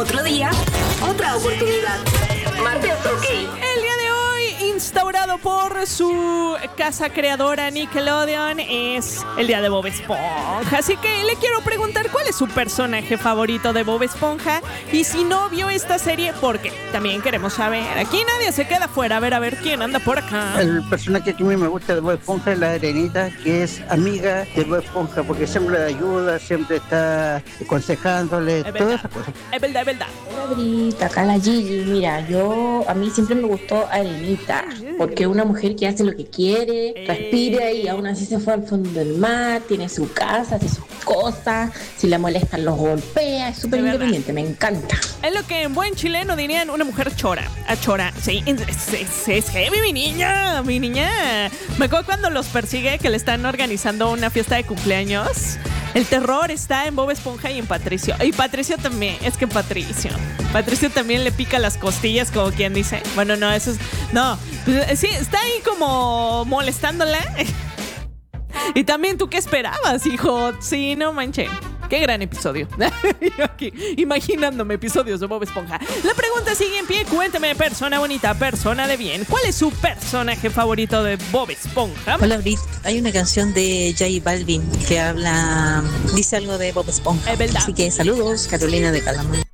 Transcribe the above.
Otro día, otra oportunidad. Marte OK. El día de hoy, instaurado por su casa creadora Nickelodeon, es el día de Bob Esponja. Así que le quiero preguntar cuál es su personaje favorito de Bob Esponja. Y si no vio esta serie, ¿por qué? También queremos saber. Aquí nadie se queda fuera. A ver quién anda por acá. El personaje que a mí me gusta de Bob Esponja es la Arenita, que es amiga de Bob Esponja, porque siempre le ayuda, siempre está aconsejándole, todas esas cosas. Es verdad. Hola Brita, acá la Gigi. Mira, a mí siempre me gustó Arenita, porque es una mujer que hace lo que quiere, respira y aún así se fue al fondo del mar, tiene su casa, hace sus cosas, si la molestan los golpea, es súper independiente, me encanta. Es lo que en buen chileno dirían una mujer chora. Chora, sí, es heavy mi niña. Me acuerdo cuando los persigue que le están organizando una fiesta de cumpleaños. El terror está en Bob Esponja y en Patricio. Y Patricio también, es que Patricio también le pica las costillas, como quien dice. Bueno, no, eso es... No, sí, está ahí como molestándola. Y también, ¿tú qué esperabas, hijo? Sí, no manches. Qué gran episodio. Yo aquí imaginándome episodios de Bob Esponja. La pregunta sigue en pie. Cuénteme, persona bonita, persona de bien, ¿cuál es su personaje favorito de Bob Esponja? Hola, Brit. Hay una canción de J Balvin que dice algo de Bob Esponja. Es verdad. Así que saludos, Carolina de Calamar.